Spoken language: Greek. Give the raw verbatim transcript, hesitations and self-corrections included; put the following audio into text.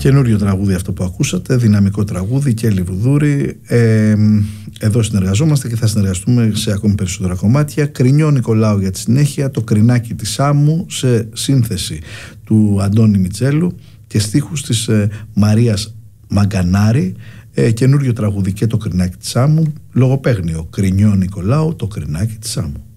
Καινούριο τραγούδι αυτό που ακούσατε, δυναμικό τραγούδι και Λιβουδούρη. Ε, εδώ συνεργαζόμαστε και θα συνεργαστούμε σε ακόμη περισσότερα κομμάτια. Κρινιό Νικολάου για τη συνέχεια, το Κρινάκι της Σάμου σε σύνθεση του Αντώνη Μιτσέλου και στίχους της ε, Μαρίας Μαγκανάρη. Ε, καινούριο τραγούδι και το Κρινάκι της Σάμου, λογοπαίγνιο Κρινιό Νικολάου, το Κρινάκι της Σάμου.